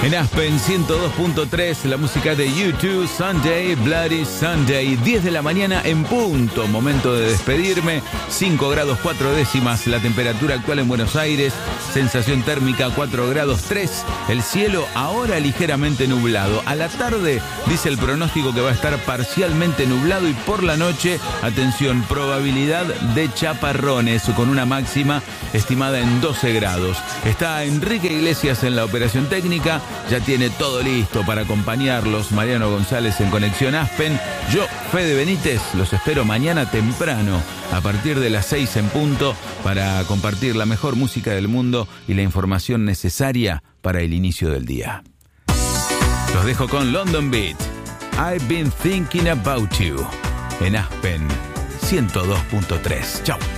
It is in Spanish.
En Aspen 102.3, la música de U2, Sunday, Bloody Sunday, 10 de la mañana en punto, momento de despedirme, 5 grados 4 décimas, la temperatura actual en Buenos Aires, sensación térmica 4 grados 3, el cielo ahora ligeramente nublado, a la tarde dice el pronóstico que va a estar parcialmente nublado y por la noche, atención, probabilidad de chaparrones con una máxima estimada en 12 grados. Está Enrique Iglesias en la operación técnica. Ya tiene todo listo para acompañarlos. Mariano González en Conexión Aspen. Yo, Fede Benítez, los espero mañana temprano, a partir de las 6 en punto, para compartir la mejor música del mundo y la información necesaria para el inicio del día. Los dejo con London Beat. I've been thinking about you. En Aspen 102.3. Chau.